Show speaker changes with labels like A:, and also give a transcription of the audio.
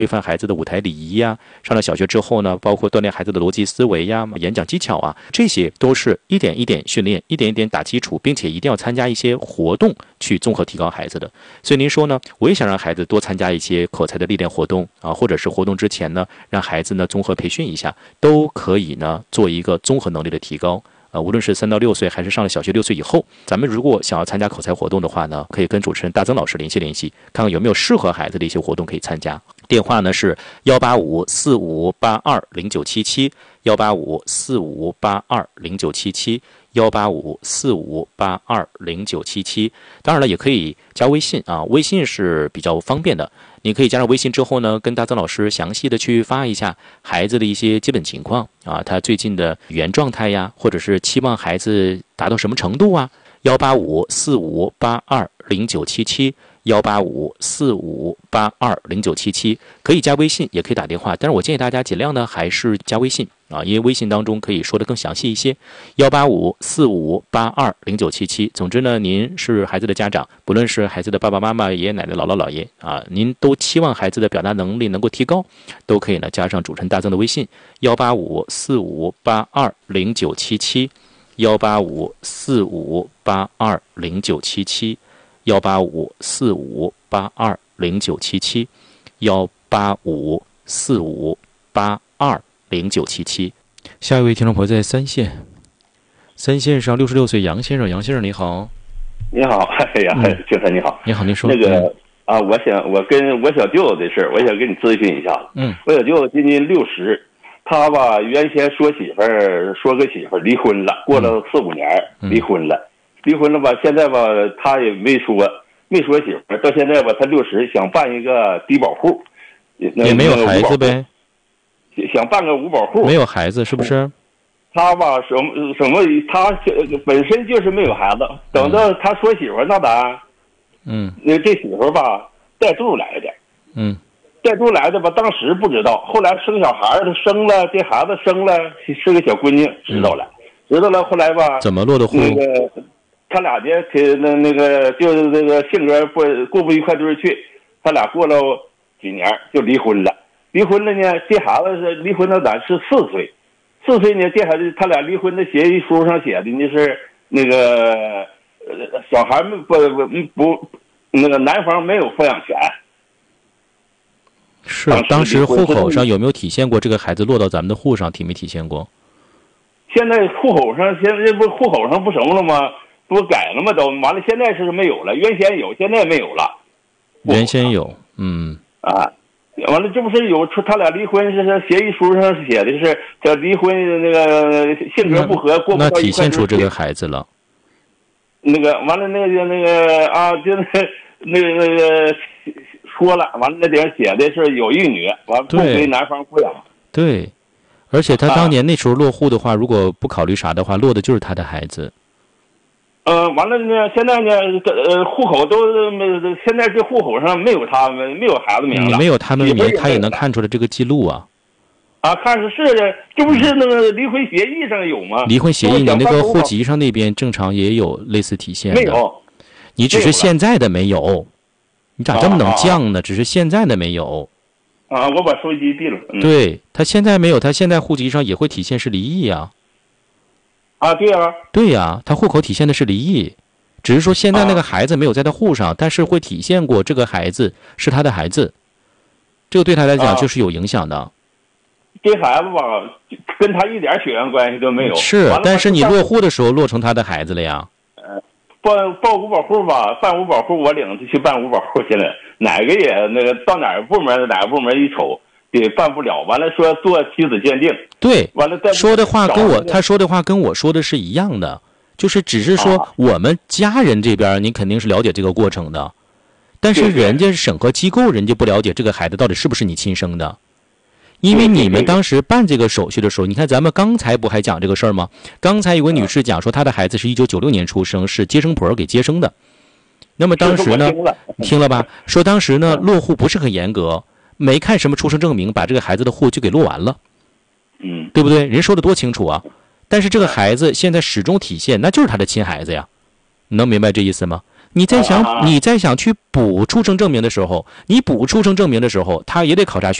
A: 规范孩子的舞台礼仪呀，上了小学之后呢，包括锻炼孩子的逻辑思维呀、演讲技巧啊，这些都是一点一点训练，一点一点打基础，并且一定要参加一些活动去综合提高孩子的。所以您说呢，我也想让孩子多参加一些口才的历练活动啊，或者是活动之前呢，让孩子呢综合培训一下，都可以呢做一个综合能力的提高。无论是3到6岁还是上了小学6岁以后，咱们如果想要参加口才活动的话呢，可以跟主持人大曾老师联系联系，看看有没有适合孩子的一些活动可以参加。电话呢是18545820977，18545820977，18545820977。当然了，也可以加微信啊，微信是比较方便的。你可以加上微信之后呢，跟大曾老师详细的去发一下孩子的一些基本情况啊，他最近的语言状态呀，或者是期望孩子达到什么程度啊。18545820977，18545820977，可以加微信，也可以打电话，但是我建议大家尽量呢还是加微信啊，因为微信当中可以说的更详细一些。18545820977。总之呢，您是孩子的家长，不论是孩子的爸爸妈妈、爷爷奶奶、姥姥姥爷啊，您都期望孩子的表达能力能够提高，都可以呢加上主持人大曾的微信18545820977，18545820977，18545820977。下一位听众朋友在三线上66岁杨先生，杨先生你好。
B: 你好，哎呀，先生你好。
A: 你好，您说。
B: 那个啊，我跟我小舅子的事儿，我想跟你咨询一下。我小舅子今年60，他吧原先说个媳妇儿离婚了，过了4、5年离婚了，吧，现在吧他也没说媳妇儿，到现在吧他60，想办一个低保户，
A: 也没有孩子呗，
B: 想办个5保户，
A: 没有孩子是不是？
B: 他吧什么，他本身就是没有孩子，等到他说媳妇儿那咱，那这媳妇儿吧带肚来的，带肚来的吧，当时不知道，后来生小孩儿，生了这孩子生了是个小闺女，知道了，后来吧
A: 怎么落的户？
B: 那个他俩呢，那个就是那个性格过不一块堆去，他俩过了几年就离婚了。离婚了呢，这孩子是离婚的咱是4岁。4岁呢，这孩子他俩离婚的协议书上写的呢是那个小孩不那个男方没有抚养权。
A: 是当时户口上有没有体现过这个孩子落到咱们的户上，体没体现过？
B: 现在户口上不什么了吗？不改了吗？都完了，现在是没有了，原先有，现在没有了。
A: 原先有，
B: 完了，这不是有他俩离婚是协议书上写的是叫离婚那个性格不合，过不到一块。
A: 那体现出这个孩子了。
B: 那个完了，那个啊，就是那个说了，完了那点写的是有一女，完了不归男方抚养。
A: 对，而且他当年那时候落户的话，如果不考虑啥的话，落的就是他的孩子。
B: 完了呢，现在呢，户口都现在这户口上没有他们，没有孩子名了。
A: 你没有他们名，他也能看出来这个记录啊。
B: 看是的，这不是那个离婚协议上有吗？
A: 离婚协议，你那个户籍上那边正常也有类似体现的。
B: 没有，
A: 你只是现在的没有。你咋这么能犟呢？只是现在的没有。
B: 我把收音机闭了。
A: 对，他现在没有，他现在户籍上也会体现是离异呀。对呀，他户口体现的是离异，只是说现在那个孩子没有在他户上，但是会体现过这个孩子是他的孩子，这个对他来讲就是有影响的。
B: 这孩子吧，跟他一点血缘关系都没有。
A: 是，但是你落户的时候落成他的孩子了呀。
B: 报5保户吧，办5保户，我领他去办5保户去了，哪个也那个到哪个部门一瞅。也办不了，完了说做妻子鉴定，
A: 对，
B: 完了
A: 他说的话跟我说的是一样的，就是只是说我们家人这边你肯定是了解这个过程的，但是人家审核机构人家不了解这个孩子到底是不是你亲生的，因为你们当时办这个手续的时候，你看咱们刚才不还讲这个事儿吗？刚才有位女士讲说她的孩子是1996年出生，是接生婆给接生的，那么当时呢，听了吧？说当时呢落户不是很严格。没看什么出生证明，把这个孩子的户就给落完了，对不对？人说的多清楚啊！但是这个孩子现在始终体现，那就是他的亲孩子呀，你能明白这意思吗？ 你再想去补出生证明的时候，你补出生证明的时候，他也得考察